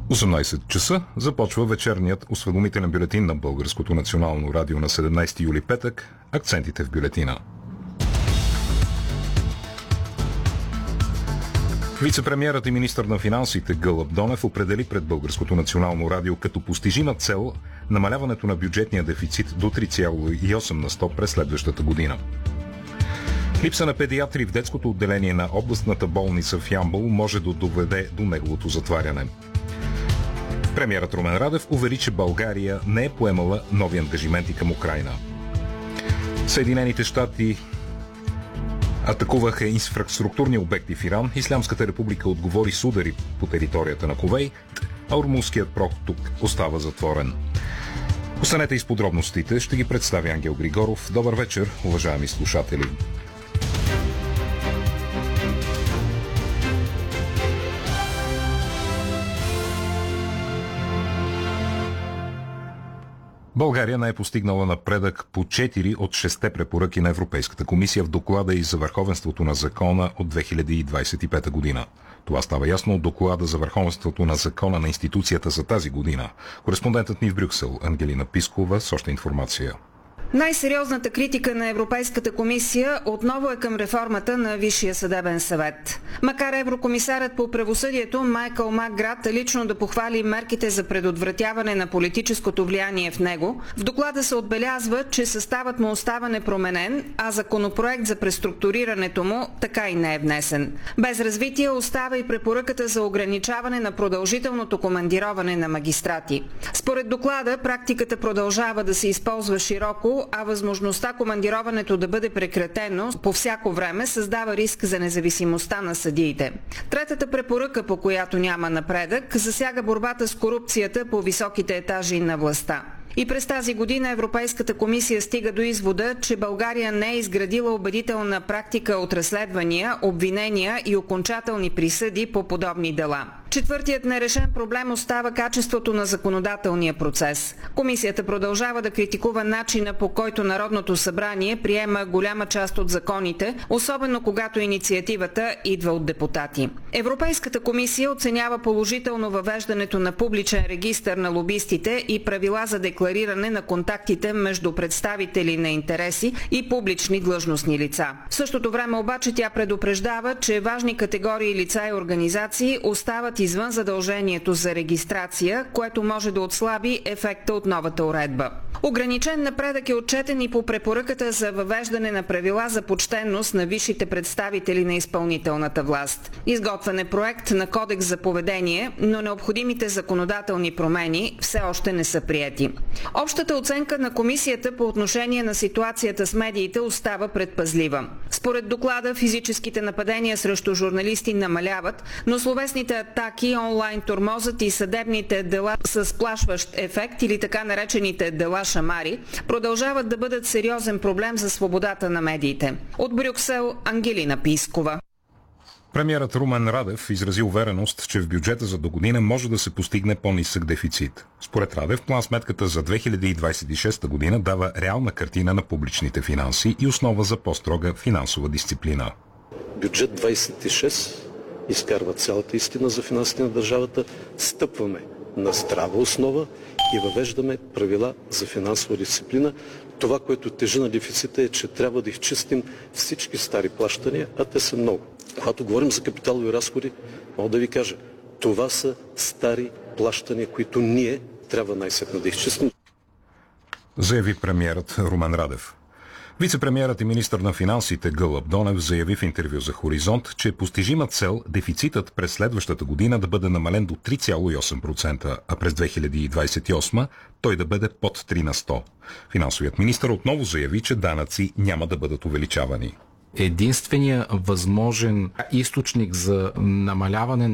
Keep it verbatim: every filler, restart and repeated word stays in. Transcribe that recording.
осемнайсет часа започва вечерният осведомителен бюлетин на Българското национално радио на седемнайсети юли, петък. Акцентите в бюлетина. Вицепремиерът и министър на финансите Гълъб Донев определи пред Българското национално радио като постижима цел намаляването на бюджетния дефицит до три цяло и осем на сто през следващата година. Липса на педиатри в детското отделение на областната болница в Ямбол може да доведе до неговото затваряне. Премиерът Румен Радев увери, че България не е поемала нови ангажименти към Украйна. Съединените щати атакуваха инфраструктурни обекти в Иран. Ислямската република отговори с удари по територията на Кувейт, а Ормузският проток остава затворен. Останете и с подробностите. Ще ги представи Ангел Григоров. Добър вечер, уважаеми слушатели. България не е постигнала напредък по четири от шестте препоръки на Европейската комисия в доклада и за върховенството на закона от две хиляди двайсет и пета година. Това става ясно от доклада за върховенството на закона на институцията за тази година. Кореспондентът ни в Брюксел Ангелина Пискова с още информация. Най-сериозната критика на Европейската комисия отново е към реформата на Висшия съдебен съвет. Макар еврокомисарът по правосъдието Майкъл Макград лично да похвали мерките за предотвратяване на политическото влияние в него, в доклада се отбелязва, че съставът му остава непроменен, а законопроект за преструктурирането му така и не е внесен. Без развитие остава и препоръката за ограничаване на продължителното командироване на магистрати. Според доклада, практиката продължава да се използва широко, а възможността командироването да бъде прекратено по всяко време създава риск за независимостта на съдиите. Третата препоръка, по която няма напредък, засяга борбата с корупцията по високите етажи на властта. И през тази година Европейската комисия стига до извода, че България не е изградила убедителна практика от разследвания, обвинения и окончателни присъди по подобни дела. Четвъртият нерешен проблем остава качеството на законодателния процес. Комисията продължава да критикува начина, по който Народното събрание приема голяма част от законите, особено когато инициативата идва от депутати. Европейската комисия оценява положително въвеждането на публичен регистър на лобистите и правила за деклариране на контактите между представители на интереси и публични длъжностни лица. В същото време обаче тя предупреждава, че важни категории лица и организации остават извън задължението за регистрация, което може да отслаби ефекта от новата уредба. Ограничен напредък е отчетен и по препоръката за въвеждане на правила за почтенност на висшите представители на изпълнителната власт. Изготвен е проект на кодекс за поведение, но необходимите законодателни промени все още не са приети. Общата оценка на комисията по отношение на ситуацията с медиите остава предпазлива. Според доклада, физическите нападения срещу журналисти намаляват, но словесните атаки, онлайн тормозът и съдебните дела с плашващ ефект или така наречените дела шамари продължават да бъдат сериозен проблем за свободата на медиите. От Брюксел Ангелина Пискова. Премиерът Румен Радев изрази увереност, че в бюджета за догодина може да се постигне по-нисък дефицит. Според Радев, план-сметката за две хиляди двайсет и шеста година дава реална картина на публичните финанси и основа за по-строга финансова дисциплина. Бюджет двайсет и шест изкарва цялата истина за финансите на държавата. Стъпваме на здрава основа и въвеждаме правила за финансова дисциплина. Това, което тежи на дефицита, е, че трябва да изчистим всички стари плащания, а те са много. Когато говорим за капиталови разходи, мога да ви кажа, това са стари плащания, които ние трябва най-сетне да изчистим. Заяви премиерът Румен Радев. Вицепремиерът и министър на финансите Гълъб Донев заяви в интервю за Хоризонт, че е постижима цел дефицитът през следващата година да бъде намален до три цяло и осем процента, а през две хиляди двайсет и осма той да бъде под три на сто. Финансовият министър отново заяви, че данъци няма да бъдат увеличавани. Единственият възможен източник за намаляване на